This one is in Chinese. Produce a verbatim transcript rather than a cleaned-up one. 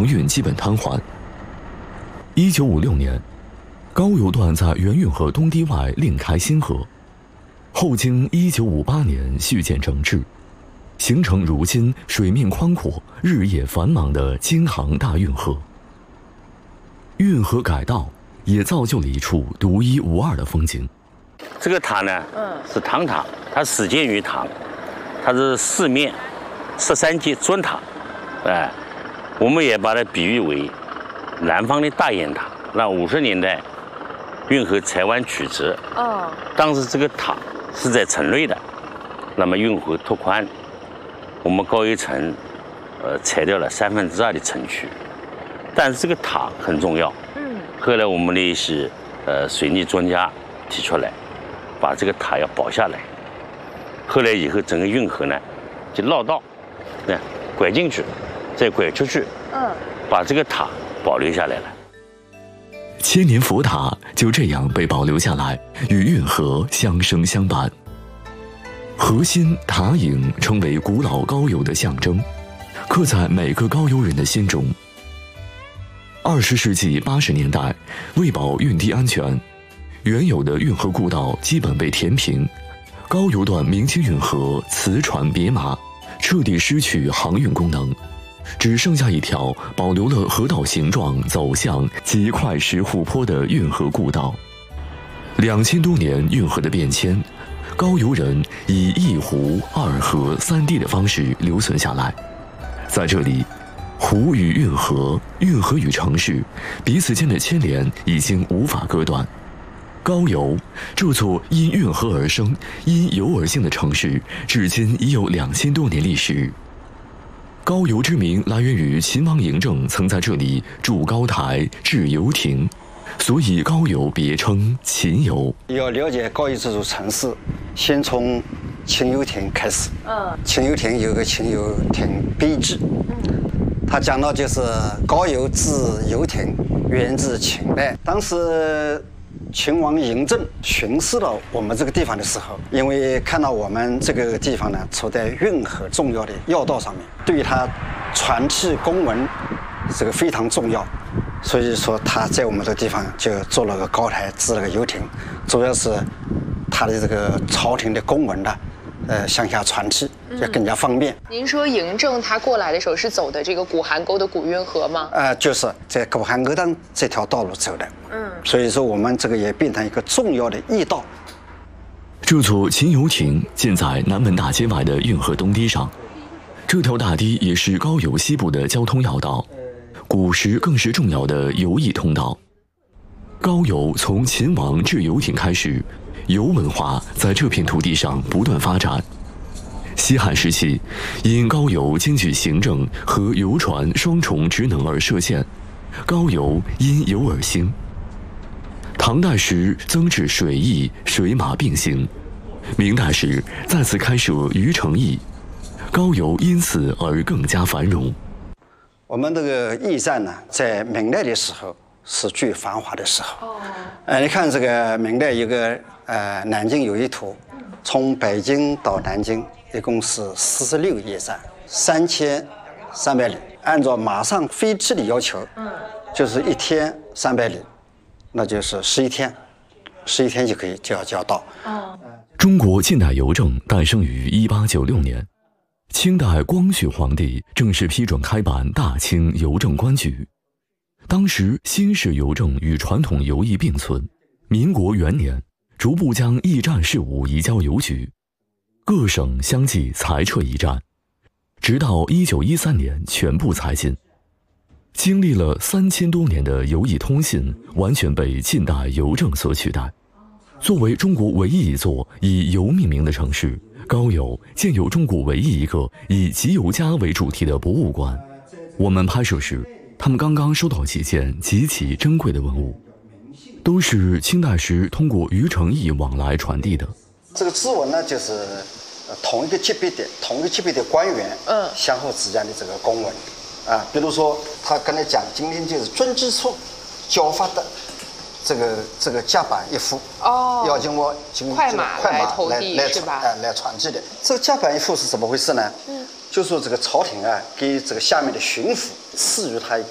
航运基本瘫痪。一九五六年，高邮段在原运河东堤外另开新河，后经一九五八年续建整治，形成如今水面宽阔、日夜繁忙的京杭大运河。运河改道也造就了一处独一无二的风景。 这个塔呢，嗯，是唐塔，它始建于唐，它是四面十三阶砖塔，哎，我们也把它比喻为南方的大雁塔。那五十年代，运河裁弯曲折，哦，当时这个塔是在城内的，那么运河拓宽，我们高邮城，呃，裁掉了三分之二的城区，但是这个塔很重要，嗯，后来我们的一些呃水利专家提出来，把这个塔要保下来，后来以后整个运河呢就绕道，那拐进去，再拐出去，嗯，把这个塔保留下来了。 千年佛塔就这样被保留下来，与运河相生相伴。河心塔影成为古老高邮的象征，刻在每个高邮人的心中。二十世纪八十年代，为保运堤安全，原有的运河故道基本被填平，高邮段明清运河辞船别马，彻底失去航运功能，只剩下一条保留了河道形状、走向及块石湖泊的运河故道。两千多年运河的变迁，高邮人以一湖二河三堤的方式留存下来。在这里，湖与运河、运河与城市彼此间的牵连已经无法割断。高邮这座因运河而生、因邮而兴的城市，至今已有两千多年历史。高邮之名来源于秦王嬴政曾在这里筑高台、置游亭，所以高邮别称秦邮。 要了解高邮这座城市，先从秦游亭开始。嗯，秦游亭有个秦游亭碑志，嗯，他讲到就是高邮自游亭，源自秦代。当时秦王嬴政巡视到我们这个地方的时候，因为看到我们这个地方呢处在运河重要的要道上面，对于他传递公文这个非常重要，所以说他在我们这个地方就做了个高台，置了个游亭，主要是他的这个朝廷的公文呢，呃向下传递就更加方便。 嗯、您说嬴政他过来的时候是走的这个古邗沟的古运河吗？ 呃，就是在古邗沟当这条道路走的。嗯，所以说我们这个也变成一个重要的驿道。 这座秦游亭建在南门大街外的运河东堤上，这条大堤也是高邮西部的交通要道，古时更是重要的游驿通道。高邮从秦王置游亭开始，游文化在这片土地上不断发展。西汉时期，因高邮兼具行政和游船双重职能而设县，高邮因游而兴。唐代时增置水驿，水马并行；明代时再次开设渔城驿，高邮因此而更加繁荣。 我们这个驿站呢，在明代的时候是最繁华的时候。哦。呃，你看这个明代有个呃南京有一图，从北京到南京一共是四十六驿站，三千三百里。按照马上飞机的要求，嗯，就是一天三百里。那就是十一天，十一天就可以就要就要到。哦， 中国近代邮政诞生于一八九六年，清代光绪皇帝正式批准开办大清邮政官局。当时新式邮政与传统邮驿并存。民国元年，逐步将驿站事务移交邮局，各省相继裁撤驿站，直到一九一三年全部裁禁。经历了三千多年的邮驿通信，完全被近代邮政所取代。作为中国唯一一座以邮命名的城市，高邮建有中国唯一一个以集邮家为主题的博物馆。我们拍摄时，他们刚刚收到几件极其珍贵的文物，都是清代时通过渔城驿往来传递的。 这个字文呢，就是同一个级别的同一个级别的官员，嗯，相互之间的这个公文。啊，比如说，他跟他讲，今天就是遵旨处交发的这个这个甲板一副，哦，要经过经快马快马投递来是吧？ 哎，来传递的。这个甲板一副是怎么回事呢？嗯，就说这个朝廷啊，给这个下面的巡抚赐予他一个